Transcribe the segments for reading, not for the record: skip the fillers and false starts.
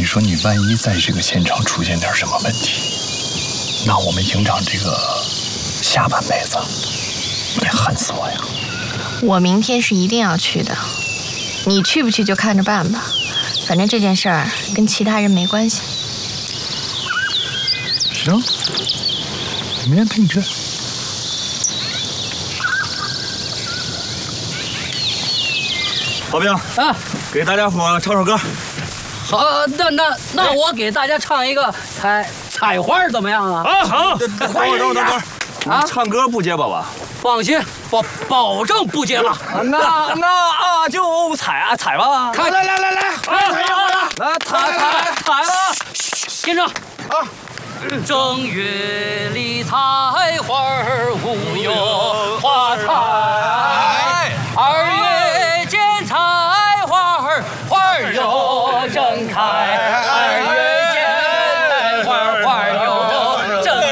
你说你万一在这个现场出现点什么问题，那我们营长这个下半辈子你恨死我呀！ 我明天是一定要去的，你去不去就看着办吧。反正这件事儿跟其他人没关系。 行，明天陪你去。 老兵啊， 给大家伙唱首歌。 好，那我给大家唱一个采花怎么样啊？ 啊，好，等会儿， 啊， 唱歌不结巴吧？ 放心，保证不结巴。 那就采吧。 来， 采了。 跟着啊。正月里采花无有花采，2月间采花花又正开，2月间采花又正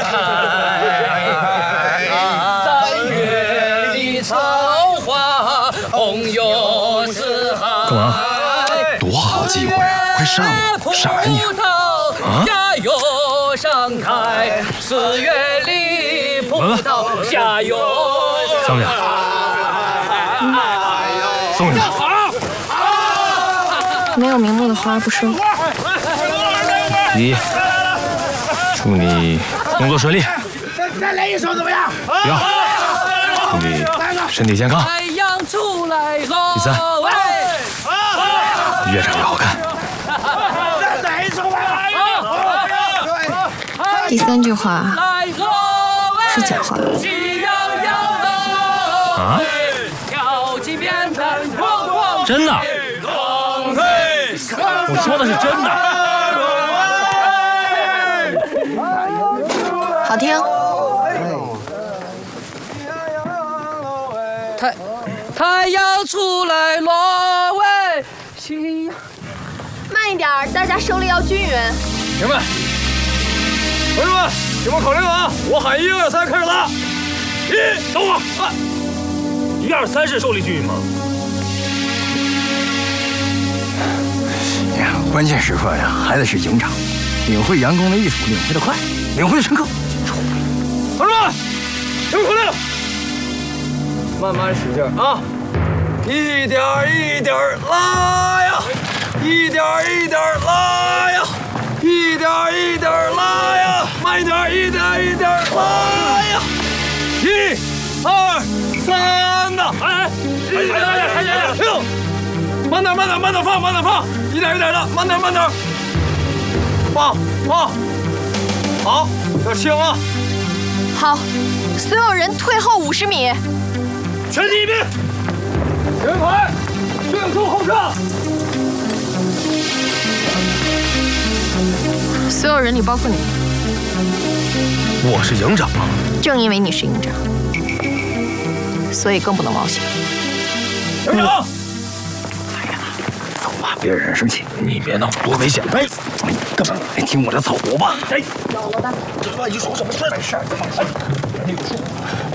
开，3月里草花红又似海。 干嘛？多好机会啊！快上啊！傻呀你！啊！ 盛开，4月里葡萄下有。 松下，松下。 没有名目的花不收。 一，祝你工作顺利。 再来一首怎么样？ 不要。祝你身体健康。 太阳出来喽！ 第3，越唱越好看。 再来一首吧！ 第3句话是假话。 啊？真的？我说的是真的。 好听。 太阳出来喽喂！ 慢一点，大家手里要均匀。 明白。同志们，听我口令啊！我喊1、2、3，开始拉。等会儿，1、2、3是受力均匀吗？ 哎呀，关键时刻呀，还得是营长，领会员工的意图，领会的快，领会的深刻。 同志们，听我口令，慢慢使劲啊！一点一点拉呀，一点一点拉呀。一点一点拉呀，慢一点，一点一点拉呀，1、2、3的，哎，慢点放，一点一点的，慢点，放，好，要轻啊， 好，所有人退后50米， 全体一兵，全排，迅速后撤。 所有人里包括你。 我是营长。 正因为你是营长，所以更不能冒险。 营长， 哎呀，走吧，别惹人生气。 你别闹，多危险！哎， 干嘛？哎，听我的走吧。 哎，这万一出什么事？ 没事，放心，你有数。